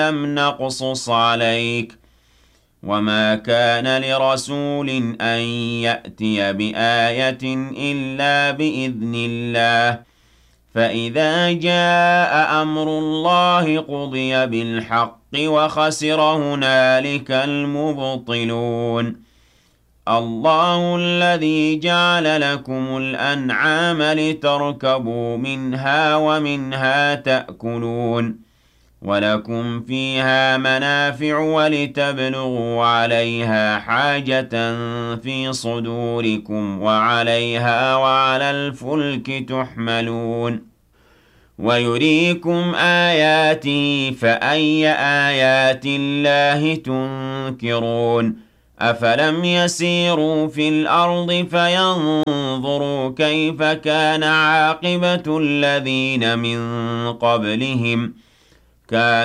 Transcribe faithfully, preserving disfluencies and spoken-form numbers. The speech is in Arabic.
لم نقصص عليك وما كان لرسول أن يأتي بآية إلا بإذن الله فإذا جاء أمر الله قضي بالحق وخسر هنالك المبطلون الله الذي جعل لكم الأنعام لتركبوا منها ومنها تأكلون ولكم فيها منافع ولتبلغوا عليها حاجة في صدوركم وعليها وعلى الفلك تحملون ويريكم آياته فأي آيات الله تنكرون أفلم يسيروا في الأرض فينظروا كيف كان عاقبة الذين من قبلهم كان